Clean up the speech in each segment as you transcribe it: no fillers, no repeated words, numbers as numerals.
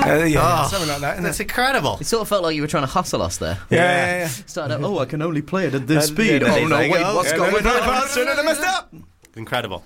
Something like that. That's incredible. It sort of felt like you were trying to hustle us there. Yeah. Started out, I can only play it at this speed. yeah, Oh no, there you wait, go. what's going on? I messed up. Incredible.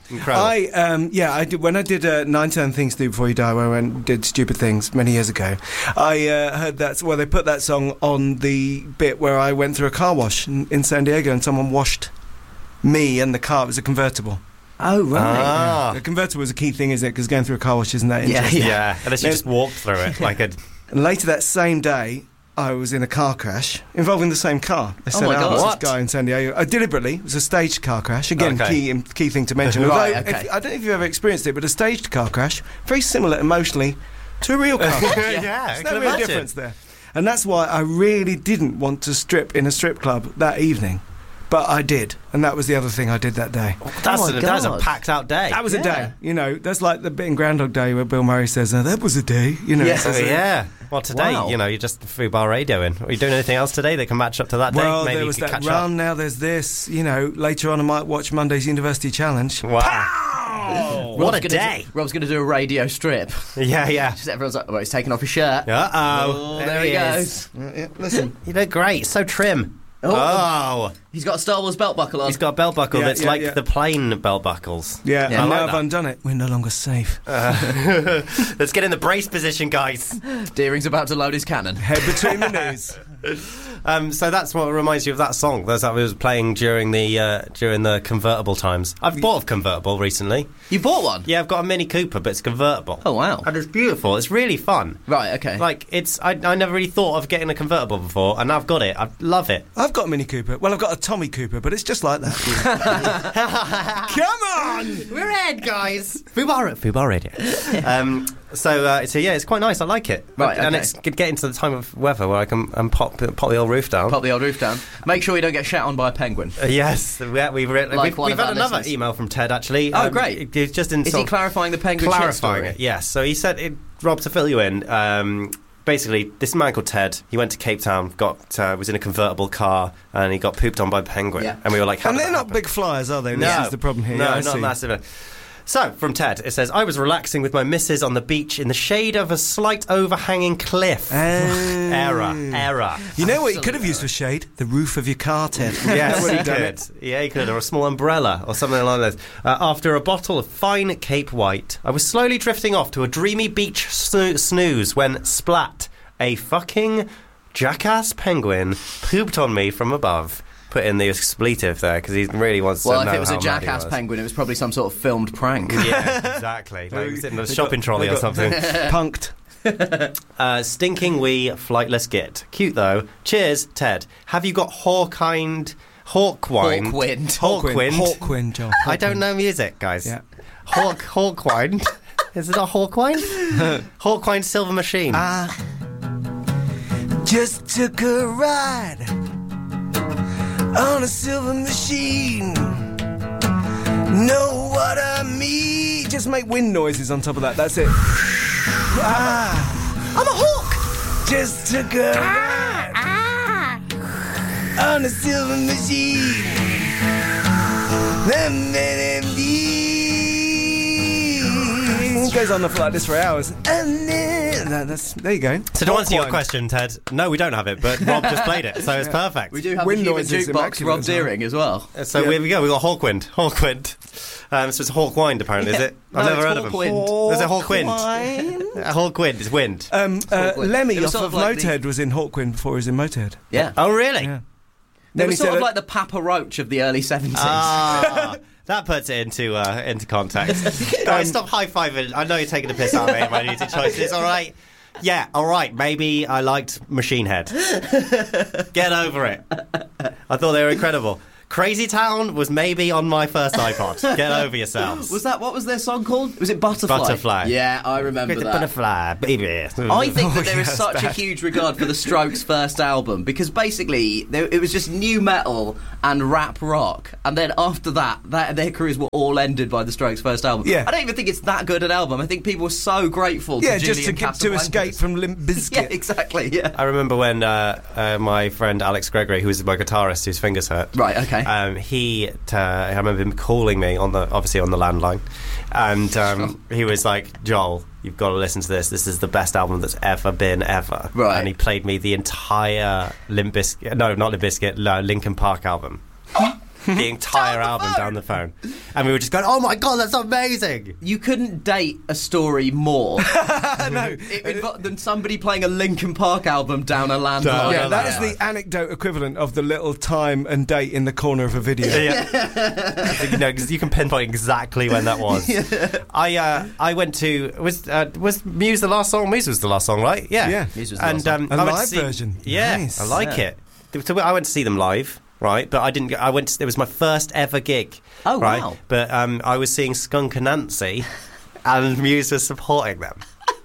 I did when I did 9 Things to Do Before You Die, where I went and did Stupid Things many years ago. I heard that. Well, they put that song on the bit where I went through a car wash in San Diego, and someone washed me and the car. It was a convertible. Oh right. The convertible was a key thing, isn't it? Because going through a car wash isn't that interesting. Yeah. Unless you just walked through it like a. And later that same day, I was in a car crash involving the same car. They sent my out God. this guy in San Diego. Deliberately, it was a staged car crash. Again, Okay. key thing to mention. Right, Although, okay. I don't know if you've ever experienced it, but a staged car crash, very similar emotionally to a real car crash. Yeah, There's no real difference there. And that's why I really didn't want to strip in a strip club that evening. But I did, and that was the other thing I did that day. That's my a God. packed out day. That was a day, that's like the bit in Groundhog Day where Bill Murray says, "That was a day," Yeah. Well, today, Wow. you're just Fubar radioing. Are you doing anything else today that can match up to that day? Well, Maybe there you was could that catch run. up. Now there's this. Later on I might watch Monday's University Challenge. Wow. What a day. Rob's going to do a radio strip. Yeah. Just everyone's like, he's taking off his shirt. Uh-oh. There he goes. Listen. You look great. So trim. Oh. He's got a Star Wars belt buckle on. He's got a belt buckle that's like the plain belt buckles. Yeah, Yeah, and I now like I've that. undone it. We're no longer safe. Let's get in the brace position, guys. Deering's about to load his cannon. Head between the knees. So that's what reminds you of that song. That's what I was playing during the convertible times. I've bought a convertible recently. You bought one? Yeah, I've got a Mini Cooper, but it's convertible. Oh, wow. And it's beautiful. It's really fun. Right, okay. Like, I never really thought of getting a convertible before, and now I've got it. I love it. I've got a Mini Cooper. Well, I've got a Tommy Cooper, but it's just like that. Come on! We're ahead, guys. Fubar Radio. So yeah, it's quite nice. I like it. Right, And okay. it's getting to the time of weather where I can pop the old roof down. Pop the old roof down. Make sure you don't get shat on by a penguin. Yes, we've Like we've one had of our another listeners. email from Ted, actually. Oh, great. It's just in Is sort he of clarifying the penguin shit clarifying story? it, yes. So he said, Rob, to fill you in, basically, this man called Ted, he went to Cape Town, was in a convertible car, and he got pooped on by a penguin. Yeah. And we were like, how And did they're that not happen? big flyers, are they? No. This is the problem here. No, Yeah, I not see. massive. So, from Ted, it says, I was relaxing with my missus on the beach in the shade of a slight overhanging cliff. Error. You know what you could have used for shade? The roof of your car, Ted. Yes, Would he have done could. it. Yeah, he could. Or a small umbrella or something like that. After a bottle of fine Cape White, I was slowly drifting off to a dreamy beach snooze when splat, a fucking jackass penguin pooped on me from above. Put in the expletive there because he really wants to know Well, if it was how a mad he jackass was. penguin, it was probably some sort of filmed prank. Yeah, exactly. Like he was sitting in a They shopping got- trolley they or got something. Punked. Stinking wee flightless git. Cute though. Cheers, Ted. Have you got Hawkwind? Hawkwind. Hawkwind, John. I don't know music, guys. Yeah. Hawkwind. Is it a Hawkwind? Hawkwind Silver Machine. Just took a ride on a silver machine. Know what I mean? Just make wind noises on top of that. That's it. I'm a hawk. Just took a ride on a silver machine. Goes on like this for hours. And then, there you go. So to answer your Hawkwind. question, Ted, no, we don't have it, but Rob just played it, so it's perfect. We do have Wind the human noises jukebox, immaculate Rob as well. Deering, as well. So Yeah. here we go. We've got Hawkwind. So it's Hawkwind, apparently, is it? No, I've never it's heard of him. Hawkwind. Is it Hawkwind? Hawkwind. Hawkwind is wind. Hawkwind. Lemmy It was off sort of of like Motorhead was in Hawkwind before he was in Motorhead. Yeah. Oh, really? Yeah. They Then were he sort said of that- like the Papa Roach of the early 70s. Ah, that puts it into context. Guys, stop high-fiving. I know you're taking the piss out of me. My music choices, all right? Yeah, all right. Maybe I liked Machine Head. Get over it. I thought they were incredible. Crazy Town was maybe on my first iPod. Get over yourselves. What was their song called? Was it Butterfly? Butterfly. Yeah, I remember With the that. butterfly, baby. I think that there is yes, such a that. huge regard for the Strokes' first album because basically it was just new metal and rap rock, and then after that their careers were all ended by the Strokes' first album. Yeah. I don't even think it's that good an album. I think people were so grateful. Yeah, to just to Julian to escape Casablancas. from Limp Bizkit. Yeah, exactly. Yeah. I remember when my friend Alex Gregory, who was my guitarist whose fingers hurt, Right. Okay. I remember him calling me obviously on the landline, and he was like, Joel, you've got to listen to this. This is the best album that's ever been, ever. Right. And he played me the entire Linkin Park album. The entire album down the phone. And we were just going, oh my God, that's amazing. You couldn't date a story more No. than somebody playing a Linkin Park album down a landline. Yeah, that is the anecdote equivalent of the little time and date in the corner of a video. Yeah. You know, because you can pinpoint exactly when that was. I went to was Muse the last song? Muse was the last song, right? Yeah. Yeah. Muse was the last song. A I went live to see, version. Yeah, Nice. I like it. So I went to see them live. Right, but I didn't. I went. It was my first ever gig. Oh, right? wow! But I was seeing Skunk Anansie, and Muse was supporting them.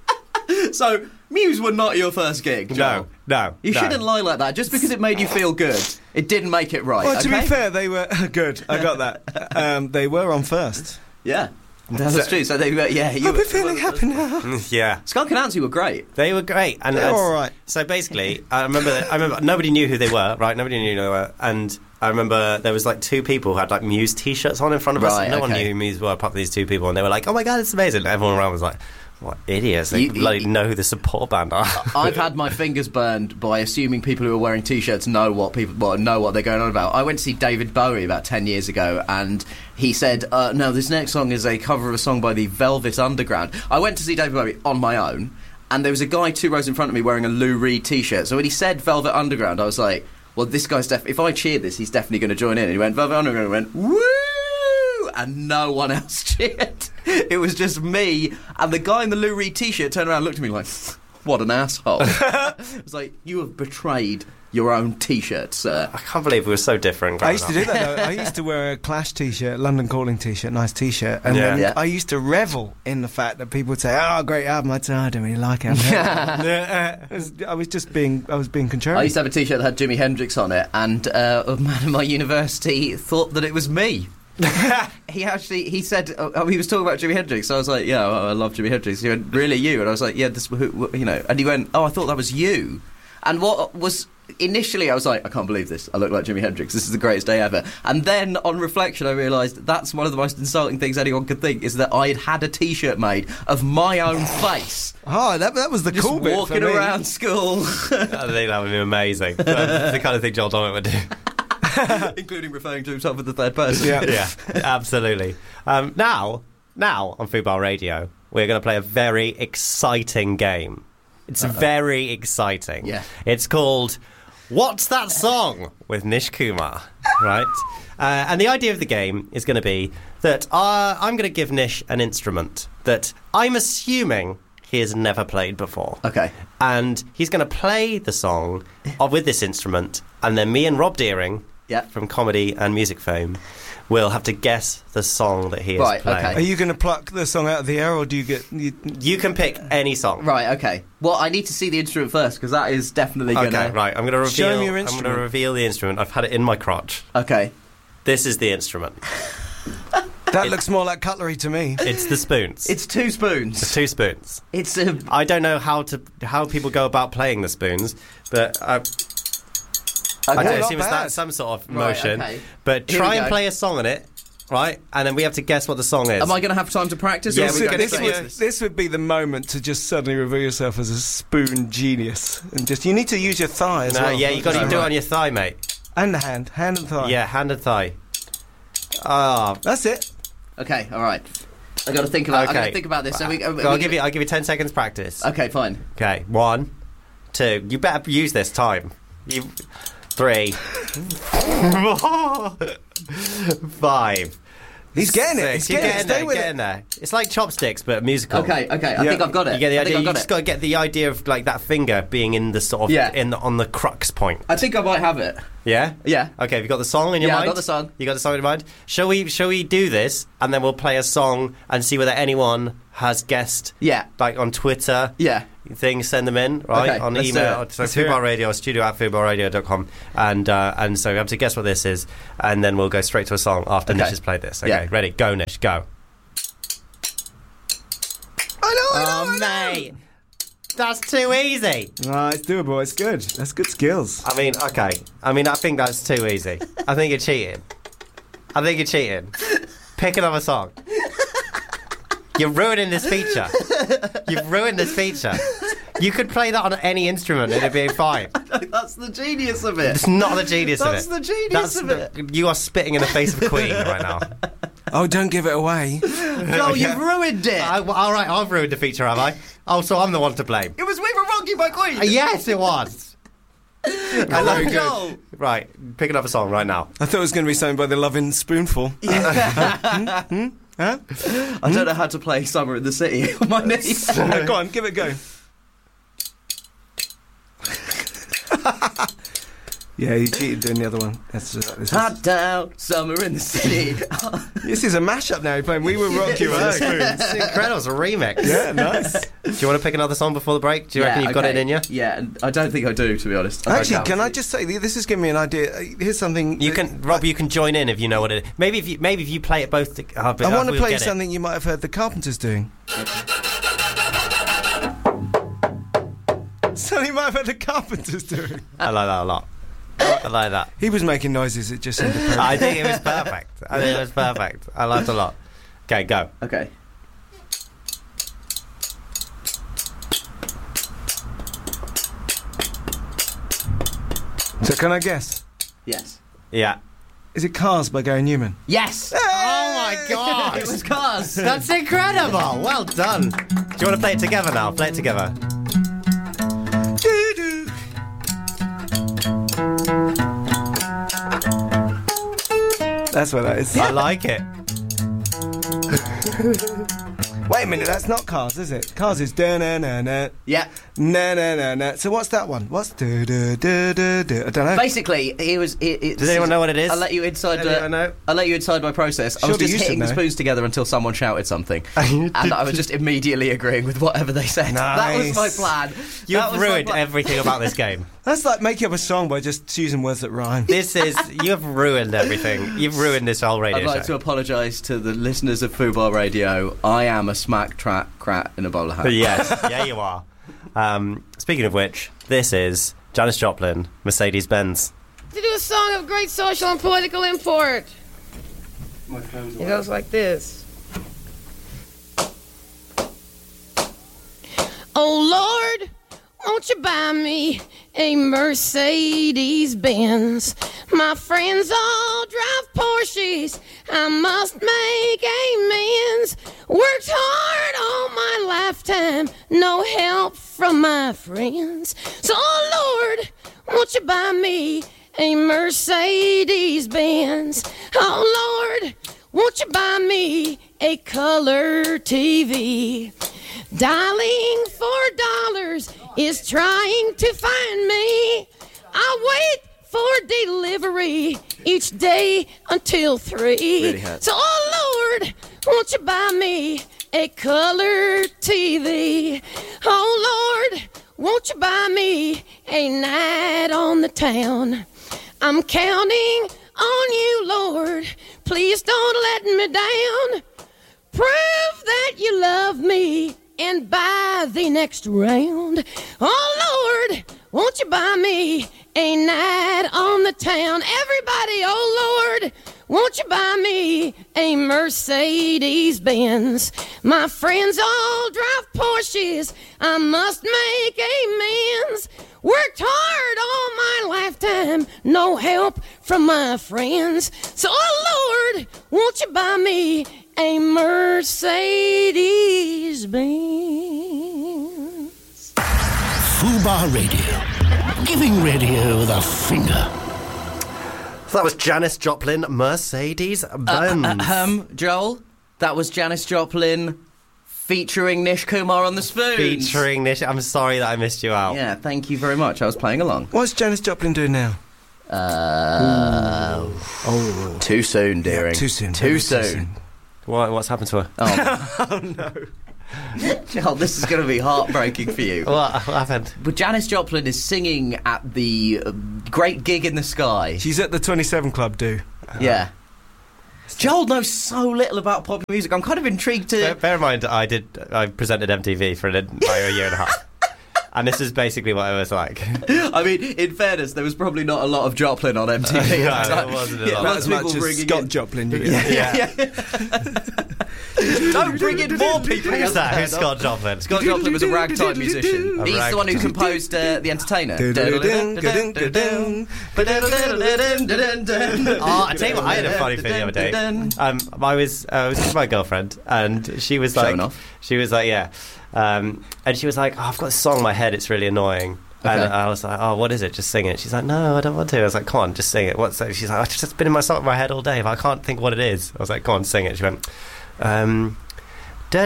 So Muse were not your first gig, Joel. No. You shouldn't lie like that. Just because it made you feel good, it didn't make it right. Well, to okay? be fair, they were good. I got that. They were on first. Yeah, that's true. So they were. Yeah, I'll be feeling happy now. Yeah, Skunk Anansie were great. they were great, and They're all right. So basically, I remember nobody knew who they were. Right, nobody knew who they were, and I remember there was like two people who had like Muse T-shirts on in front of us. Right, No one okay. knew who Muse were apart from these two people, and they were like, "Oh my God, it's amazing!" And everyone around was like, "What idiots! They bloody know who the support band are." I've had my fingers burned by assuming people who are wearing T-shirts know what they're going on about. I went to see David Bowie about 10 years ago, and he said, "No, this next song is a cover of a song by the Velvet Underground." I went to see David Bowie on my own, and there was a guy 2 rows in front of me wearing a Lou Reed T-shirt. So when he said Velvet Underground, I was like, "Well, this guy's if I cheer this, he's definitely going to join in." And he went Velvet Underground, and went woo, and no one else cheered. It was just me, and the guy in the Lou Reed T-shirt turned around and looked at me like, "What an asshole!" It was like, "You have betrayed your own T-shirt, sir." I can't believe we were so different. I used to do that though. I used to wear a Clash T-shirt, London Calling T-shirt, nice T-shirt, and Yeah. then Yeah. I used to revel in the fact that people would say, "Oh, great album." I'd say, "I don't really like it." I was being contrarian. I used to have a T-shirt that had Jimi Hendrix on it, and a man in my university thought that it was me. he said he was talking about Jimi Hendrix. So I was like, "Yeah, I love Jimi Hendrix." He went, "Really, you?" And I was like, "Yeah, this, you know." And he went, "Oh, I thought that was you." And what was initially, I was like, "I can't believe this. I look like Jimi Hendrix. This is the greatest day ever." And then on reflection, I realised that's one of the most insulting things anyone could think, is that I had a T-shirt made of my own face, Oh, that was the just cool bit for walking me. around school, I think that would be amazing. That's the kind of thing Joel Dommett would do. including referring to himself in the third person. Yeah. Yeah, absolutely. Now on Football Radio, we're going to play a very exciting game. It's very exciting. Yeah. It's called What's That Song? With Nish Kumar, right? And the idea of the game is going to be that I'm going to give Nish an instrument that I'm assuming he has never played before. Okay. And he's going to play the song with this instrument, and then me and Rob Deering from Comedy and Music Fame will have to guess the song that he is Right, playing. okay. Are you going to pluck the song out of the air, or do you get? You can pick any song. Right, okay. Well, I need to see the instrument first, because that is definitely going to... Okay, right. I'm going to reveal. Show me your I'm going instrument. to reveal the instrument. I've had it in my crotch. Okay. This is the instrument. That looks more like cutlery to me. It's the spoons. It's 2 spoons. It's 2 spoons. It's I don't know how people go about playing the spoons, but I don't not assume it's bad. that some sort of Right, motion. okay. But Here try we and go. play a song on it, right? And then we have to guess what the song is. Am I going to have time to practice? Yeah, or are we we going can- straight into this? This would be the moment to just suddenly reveal yourself as a spoon genius, and just you need to use your thigh as No, well. yeah, you got to do it on your thigh, mate. And the hand and thigh. Yeah, hand and thigh. Ah, That's it. Okay, all right. I got to think about. I got Okay. to think about this. So I'll give you 10 seconds practice. Okay, fine. Okay, 1, 2. You better use this time. 3, 5. He's getting it. 6. He's You're getting it. Stay there. with Getting it. there. It's like chopsticks, but musical. Okay. I Yeah. think I've got it. You get the I think idea. I've You got just it. got to get the idea of like that finger being in the sort of Yeah. on the crux point. I think I might have it. Yeah. Yeah. Okay. Have you got the song in your Yeah, mind? I've got the song. You got the song in your mind. Shall we do this and then we'll play a song and see whether anyone has guessed? Yeah. Like on Twitter. Yeah. Things, send them in, right? Okay, on let's do email. it. So Let's hear Football Radio, studio@footballradio.com, and so you have to guess what this is, and then we'll go straight to a song after Okay. Nish has played this. Okay, Yeah. ready? Go, Nish, go. I know. Mate, that's too easy. No, it's doable. It's good. That's good skills. I mean, okay. I mean, I think that's too easy. I think you're cheating. Pick another song. You're ruining this feature. You've ruined this feature. You could play that on any instrument and it'd be fine. That's the genius of it. It's not the genius of it. That's the genius of it. You are spitting in the face of Queen right now. Oh, don't give it away. No, you've ruined it. All right, I've ruined the feature, have I? Oh, so I'm the one to blame. It was We Were Wrong You by Queen. Yes, it was. I love it. Joel. Right, pick another song right now. I thought it was going to be something by the Lovin' Spoonful. Huh? I don't know how to play Summer in the City on my knees. Go on, give it a go. Yeah, you cheated doing the other one. Hot down, Summer in the City. This is a mashup now. You're playing We Will Rock You on the spoons. It's incredible. It's a remix. Yeah, nice. Do you want to pick another song before the break? Do you reckon you've got it in you? Yeah, and I don't think I do, to be honest. Actually, can I just say, this is giving me an idea. Here's something. You can, Rob. You can join in if you know what it is. Maybe if you play it both. I want to play something you might have heard the Carpenters doing. Something you might have heard the Carpenters doing. I like that a lot. I like that. He was making noises. It just sounded perfect. I think it was perfect. I liked it a lot. Okay, go. Okay. So can I guess? Yes. Yeah. Is it Cars by Gary Newman? Yes! Oh my God! It was Cars! That's incredible! Well done. Do you want to play it together now? Play it together. That's what that is. I like it. Wait a minute, that's not Cars, is it? Cars is da-na-na-na. Yeah. Na-na-na-na. So what's that one? What's do-do-do-do-do? I don't know. Basically, it was... Does anyone know what it is? I'll let you inside know? I'll let you inside my process. I was Surely just you should hitting the know. spoons together until someone shouted something. And I was just immediately agreeing with whatever they said. That was my Nice. plan. You've ruined everything about this game. That's like making up a song by just choosing words that rhyme. You've ruined everything. You've ruined this whole radio I'd like to show. apologise to the listeners of Fubar Radio. I am a smack trap crat in a bowler hat. Yes, yeah, you are. Speaking of which, this is Janis Joplin, Mercedes-Benz. To do a song of great social and political import. It goes like this. Oh Lord, won't you buy me a Mercedes-Benz? My friends all drive Porsches. I must make amends. Worked hard all my lifetime, no help from my friends. So, oh Lord, won't you buy me a Mercedes-Benz? Oh Lord, won't you buy me a color TV? Dialing $4 is trying to find me. I wait for delivery each day until 3. Really hurts. So, oh Lord, won't you buy me a color TV? Oh Lord, won't you buy me a night on the town? I'm counting on you, Lord. Please don't let me down. Prove that you love me and buy the next round. Oh Lord, won't you buy me a night on the town? Everybody, oh Lord, won't you buy me a Mercedes-Benz? My friends all drive Porsches. I must make amends. Worked hard all my lifetime, no help from my friends. So, oh Lord, won't you buy me a Mercedes-Benz? Fubar Radio, giving radio the finger. So that was Janis Joplin, Mercedes-Benz. Joel, that was Janis Joplin featuring Nish Kumar on the spoons. Featuring Nish. I'm sorry that I missed you out. Yeah, thank you very much. I was playing along. What's Janis Joplin doing now? Too soon, dearing. Too soon. Too soon. What's happened to her? Oh no. Joel, this is going to be heartbreaking for you. What happened? But Janis Joplin is singing at the Great Gig in the Sky. She's at the 27 Club, Yeah. Joel knows so little about pop music. I'm kind of intrigued to... Bear in mind, I presented MTV for a year and a half. And this is basically what it was like. I mean, in fairness, there was probably not a lot of Joplin on MTV. No, there wasn't a lot. Not as much as Scott Joplin did. Yeah. Don't bring in more people. Who's that? Who's Scott Joplin? Scott Joplin was a ragtime musician. He's the one who composed The Entertainer. Oh, I tell you what, I had a funny thing the other day. I was with my girlfriend, and she was like, Showing off. she was like, yeah, and she was like, oh, I've got this song in my head, it's really annoying. Okay. And I was like, oh, what is it? Just sing it. She's like, no, I don't want to. I was like, come on, just sing it. What's that? She's like, I've just been in my head all day, but I can't think what it is. I was like, come on, sing it. She went, I was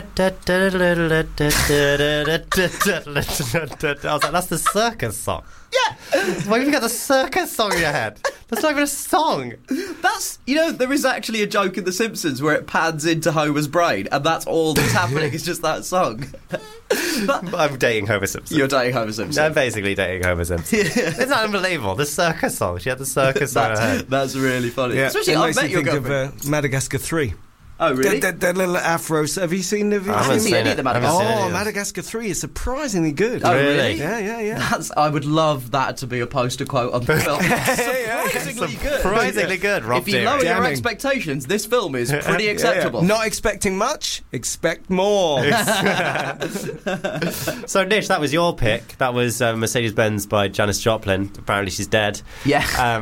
like, that's the circus song. Yeah. Why have you got the circus song in your head? That's not even a song. That's, there is actually a joke in The Simpsons where it pans into Homer's brain, and that's all that's happening. It's just that song. I'm dating Homer Simpson. You're dating Homer Simpson. I'm basically dating Homer Simpson. Isn't that unbelievable? The circus song. She had the circus song in her head. That's really funny. Yeah, Especially, it I've makes met you your think girlfriend. of Madagascar 3. Oh, really? That little afro. Have you seen the? I haven't seen any of the Madagascar. Oh, Madagascar 3 is surprisingly good. Oh, really? Yeah. I would love that to be a poster quote on the film. Surprisingly good. Surprisingly good, Rob If you lower Deary. your Damning. expectations, this film is pretty acceptable. Not expecting much, expect more. So, Nish, that was your pick. That was Mercedes-Benz by Janis Joplin. Apparently she's dead. Yeah.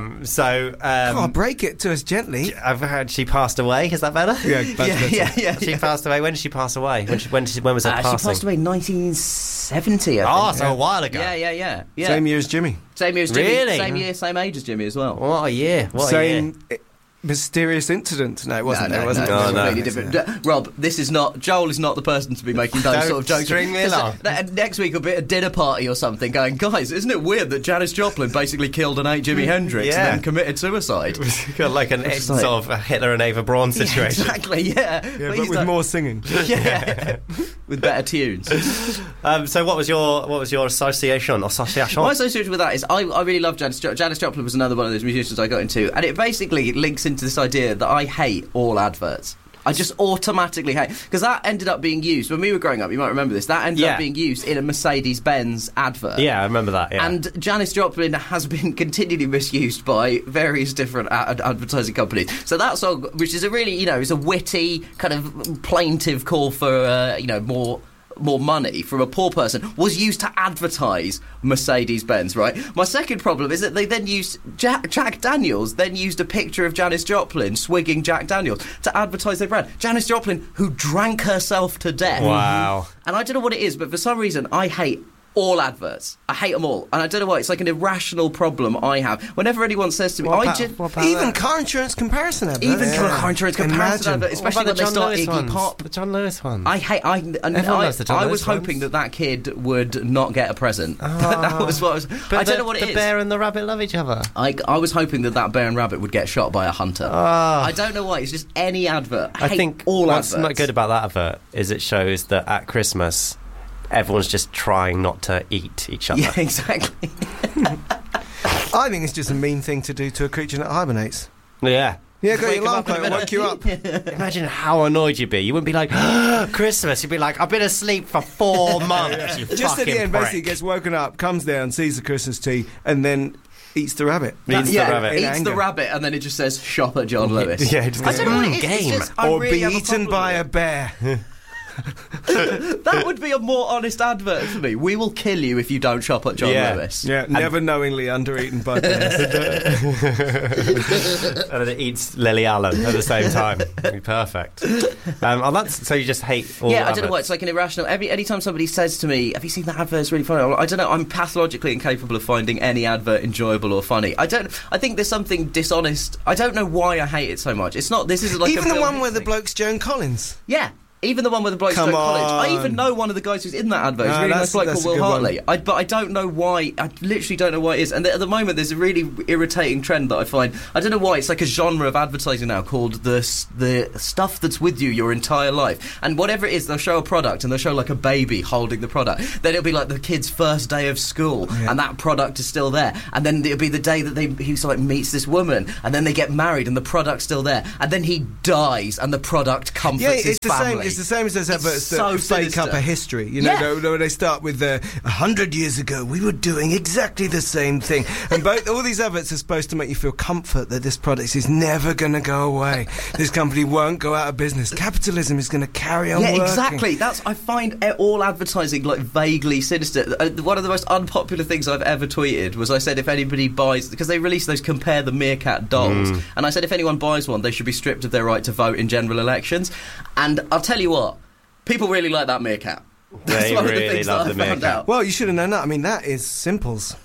Oh, break it to us gently. I've heard she passed away. Is that better? Yeah, Yeah. She passed away. When did she pass away? When was her passing? She passed away in 1970, I think. Oh, so a while ago. Yeah. Same year as Jimmy. Same year as Jimmy. Really? Same year, same age as Jimmy as well. What a year. Same mysterious incident. No, it wasn't. No, it wasn't. no, no. Completely different. Rob, this is not. Joel is not the person to be making those Don't sort of jokes. string me along. Next week will be a dinner party or something. Going, guys, isn't it weird that Janis Joplin basically killed and ate Jimi Hendrix Yeah. and then committed suicide? Got like an Just sort like- of a Hitler and Ava Braun situation. Exactly. Yeah. Yeah, Please but with don't- more singing. Yeah. With better tunes. So what was your association? My association with that is I really love Janis Joplin. Janis Joplin was another one of those musicians I got into, and it basically links into this idea that I hate all adverts. I just automatically hate, because that ended up being used when we were growing up. You might remember this. That ended up being used in a Mercedes-Benz advert. Yeah, I remember that. Yeah. And Janis Joplin has been continually misused by various different advertising companies. So that song, which is a really, is a witty kind of plaintive call for, more money from a poor person, was used to advertise Mercedes-Benz, right? My second problem is that they then used Jack Daniels then used a picture of Janis Joplin swigging Jack Daniels to advertise their brand. Janis Joplin, who drank herself to death. Wow. And I don't know what it is, but for some reason I hate all adverts. I hate them all. And I don't know why. It's like an irrational problem I have. Whenever anyone says to me, Even car insurance comparison adverts. even car insurance comparison Imagine. advert, especially when they start Iggy Pop. The John Lewis one. I loves the John I Lewis was hoping ones. that kid would not get a present. That was what I was. I don't know what it is. The bear and the rabbit love each other. I was hoping that bear and rabbit would get shot by a hunter. I don't know why. It's just any advert. I hate think all what's adverts. not good about that advert is it shows that at Christmas everyone's just trying not to eat each other. Yeah, exactly. I think it's just a mean thing to do to a creature that hibernates. Yeah. Yeah, got Wake your him alarm up in a clock, woke you up. Imagine how annoyed you'd be. You wouldn't be like, Christmas. You'd be like, I've been asleep for 4 months, you Just at the fucking end, prick. basically gets woken up, comes down, sees the Christmas tree, and then eats the rabbit. Eats the rabbit. Eats anger. the rabbit, and then it just says "shop at John Lewis." Yeah, just I don't know what it is. game. It's just, I Or really be have a eaten problem by with a bear. That would be a more honest advert for me. We will kill you if you don't shop at John Lewis. Yeah, never knowingly undereaten by bears. And then it eats Lily Allen at the same time. It'd be perfect. So you just hate all Yeah, I don't know adverts. why. It's like an irrational. Anytime somebody says to me, "Have you seen that advert? It's really funny." I don't know. I'm pathologically incapable of finding any advert enjoyable or funny. I think there's something dishonest. I don't know why I hate it so much. It's not. This is like Even a the film one where the thing. bloke's Joan Collins. Yeah. Even the one with the bloke Come stroke college. I on. even know one of the guys who's in that advert. He's a No, really nice bloke that's called a Will good Hartley. one. But I don't know why. I literally don't know why it is. And at the moment, there's a really irritating trend that I find. I don't know why. It's like a genre of advertising now called the stuff that's with you your entire life. And whatever it is, they'll show a product and they'll show like a baby holding the product. Then it'll be like the kid's first day of school and that product is still there. And then it'll be the day that he like meets this woman and then they get married and the product's still there. And then he dies and the product comforts Yeah, his it's the family. it's the same as those adverts that so fake up sinister. a history. You know, where they start with 100 years ago we were doing exactly the same thing, and all these adverts are supposed to make you feel comfort that this product is never going to go away. This company won't go out of business. Capitalism is going to carry on working. Exactly. I find all advertising like vaguely sinister. One of the most unpopular things I've ever tweeted was I said if anybody buys, because they released those Compare the Meerkat dolls, and I said if anyone buys one, they should be stripped of their right to vote in general elections. And I'll tell you what, people really like that meerkat. That's They one of the really things love that the I found meerkat. out. Well, you should have known that. I mean, that is Simples.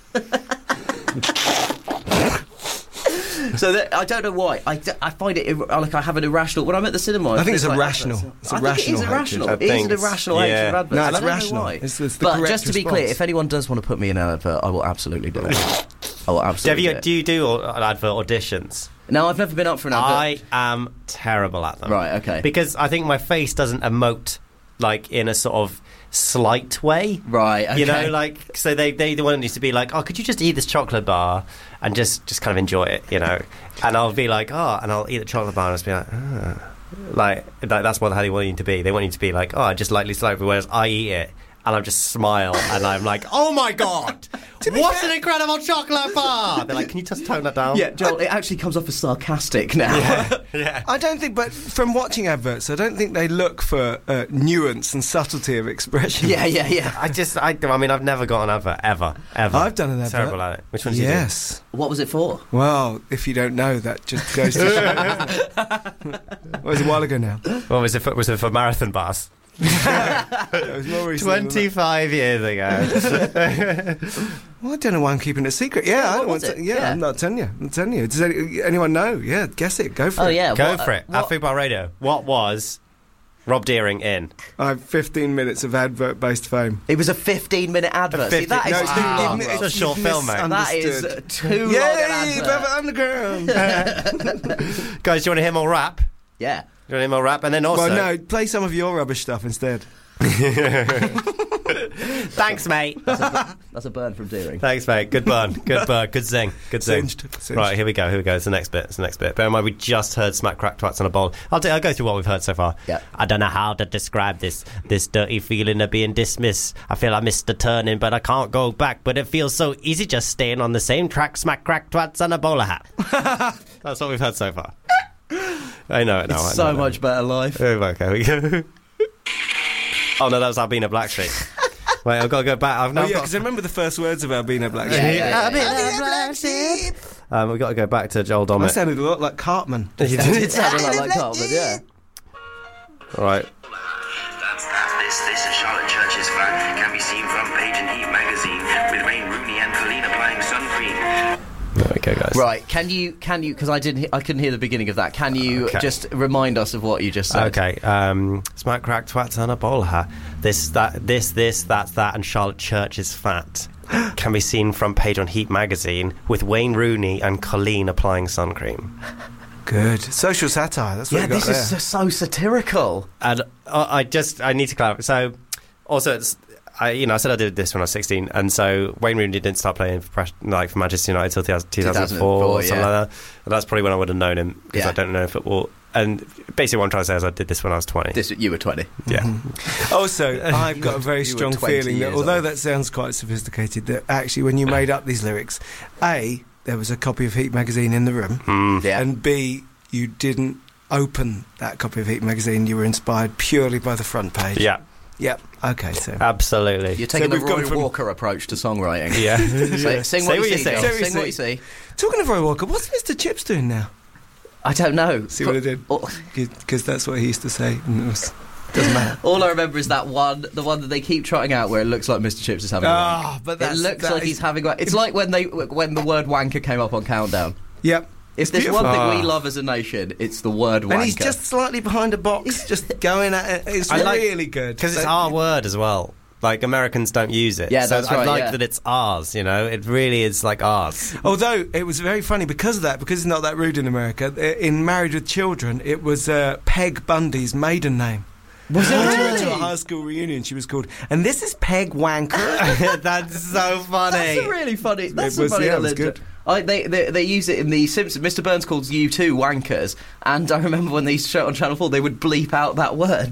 So I don't know why. I find it like I have an irrational. When I'm at the cinema, I think it's like irrational. adverts. It's I think it is irrational irrational. hatred. It is I an think irrational it's- hatred of yeah. adverts. No, I it's don't know rational. why. It's the But correct just to be clear, response. if anyone does want to put me in an advert, I will absolutely do it. I will absolutely do it. Do you do advert auditions? No, I've never been up for an advert. I am terrible at them. Right, okay. Because I think my face doesn't emote like in a sort of slight way. Right, okay. You know, like, so they want you to be like, oh, could you just eat this chocolate bar and just kind of enjoy it, you know? And I'll be like, oh, and I'll eat the chocolate bar and I'll just be like, oh. Like that's what how they want you to be. They want you to be like, oh, I just lightly slightly, whereas I eat it and I just smile and I'm like, oh my God, what an incredible chocolate bar! They're like, can you just tone that down? Yeah, Joel, it actually comes off as sarcastic now. Yeah. I don't think, but from watching adverts, I don't think they look for nuance and subtlety of expression. yeah. I mean, I've never got an advert, ever. I've done an advert. Terrible at it. Which one did you do? Yes. What was it for? Well, if you don't know, that just goes to show. It was a while ago now. Well, was it for marathon bars? It was more recent than that. 25 years ago. Well, I don't know why I'm keeping it secret. Yeah, I what don't want was to. it? Yeah, Yeah. I'm not telling you. Does anyone know? Yeah, guess it. Go for it. Oh, yeah. Go what- for it. At what- Food Bar Radio. What was Rob Deering in? I have 15 minutes of advert-based fame. It was a 15-minute advert. See, that is No, too it's long. It's a short film, mate. That is misunderstood. too long Yay, an Velvet advert. Underground. Guys, do you want to hear more rap? Yeah. Do you want to hear more rap? And then also... Well, no, play some of your rubbish stuff instead. Thanks, mate. That's a burn from Deering. Thanks, mate. Good burn. Good burn. Good zing. Good zing. Singed. Right, here we go. It's the next bit. Bear in mind, we just heard Smack Crack Twats on a bowl. I'll go through what we've heard so far. Yeah. I don't know how to describe this dirty feeling of being dismissed. I feel I missed the turning, but I can't go back. But it feels so easy just staying on the same track. Smack Crack Twats on a bowler hat. That's what we've heard so far. I know it now. It's so much better life. Okay, we go. Oh no, that was Albina Blacksheep. Wait, I've got to go back. Oh, yeah, because I remember the first words of Albina Black. We've got to go back to Joel I Dommett. sounded a lot like Cartman. It sounded like Cartman, yeah. All right. That's that. This is Charlotte Church's flat. Can be seen front page in Heat magazine with Wayne Rooney and Colleen applying sun cream. There we go, guys. Right, can you? Because I couldn't hear the beginning of that. Can you Okay. just remind us of what you just said? Okay. Smack Crack Twats on a bowler hat. This, that's that, and Charlotte Church is fat. Can be seen front page on Heat magazine with Wayne Rooney and Colleen applying sun cream. Good. Social satire. That's what Yeah, you got this there. is so satirical. And I need to clarify. So, also, it's. I said I did this when I was 16, and so Wayne Rooney didn't start playing for Manchester United until 2004 or something like that. And that's probably when I would have known him, because I don't know football. And basically what I'm trying to say is I did this when I was 20. You were 20. Yeah. Also, I've got a very You were strong 20 feeling that years although old. that sounds quite sophisticated, that actually when you made up these lyrics, A, there was a copy of Heat magazine in the room, Yeah. and B, you didn't open that copy of Heat magazine. You were inspired purely by the front page. Yeah. Yep. Okay, so... Absolutely. You're taking the we've gone Roy from- Walker approach to songwriting. Yeah. Sing what you see. say. Joel. Sing what you see. Talking of Roy Walker, what's Mr. Chips doing now? I don't know. See what I did? Oh, Because that's what he used to say. And doesn't matter. all I remember is the one that they keep trotting out where it looks like Mr. Chips is having a wank. Ah, but It looks like he's having a wank. It's like when the word wanker came up on Countdown. Yep. If there's beautiful. one thing we love as a nation, it's the word wanker. And he's just slightly behind a box, just going at it. It's really good. Because it's So- our word as well. Like, Americans don't use it. Yeah, so that's I right, like yeah. that it's ours, you know? It really is like ours. Although it was very funny because of that, because it's not that rude in America. In Married with Children, it was Peg Bundy's maiden name. Was it? When she went to a high school reunion, she was called, and this is Peg Wanker. That's so funny. That's a really funny. That's It was- a funny yeah, it little was legend. They use it in the Simpsons. Mr. Burns calls U2 wankers, and I remember when they used to show it on Channel 4, they would bleep out that word.